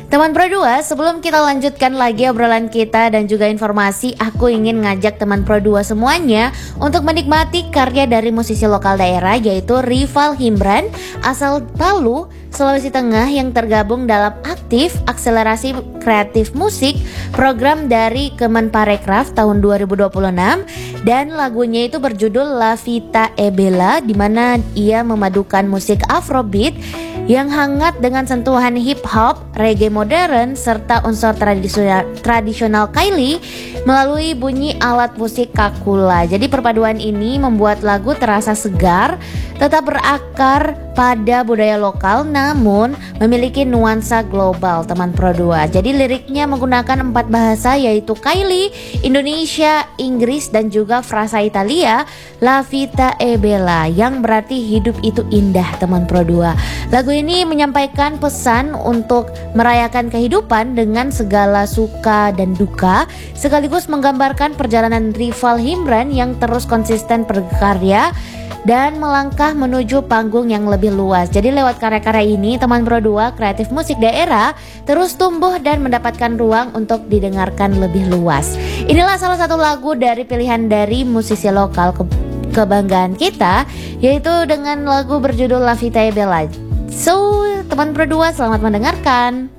Teman Pro 2, sebelum kita lanjutkan lagi obrolan kita dan juga informasi, aku ingin ngajak teman Pro 2 semuanya untuk menikmati karya dari musisi lokal daerah, yaitu Rival Himbran asal Palu, Sulawesi Tengah, yang tergabung dalam aktif akselerasi kreatif musik program dari Kemenparekraf tahun 2026, dan lagunya itu berjudul La Vita e Bella, di mana ia memadukan musik Afrobeat yang hangat dengan sentuhan hip hop, reggae modern, serta unsur tradisional Kaili melalui bunyi alat musik kakula. Jadi perpaduan ini membuat lagu terasa segar, tetap berakar pada budaya lokal, namun memiliki nuansa global, teman Pro 2. Jadi liriknya menggunakan 4 bahasa, yaitu Kaili, Indonesia, Inggris, dan juga frasa Italia, La Vita e Bella, yang berarti hidup itu indah, teman Pro 2. Lagu ini menyampaikan pesan untuk merayakan kehidupan dengan segala suka dan duka, sekaligus menggambarkan perjalanan Rival Himbran yang terus konsisten berkarya dan melangkah menuju panggung yang lebih luas. Jadi lewat karya-karya ini, teman Pro 2, kreatif musik daerah terus tumbuh dan mendapatkan ruang untuk didengarkan lebih luas. Inilah salah satu lagu dari pilihan dari musisi lokal kebanggaan kita, yaitu dengan lagu berjudul La Vita e Bella. So, teman Pro 2, selamat mendengarkan.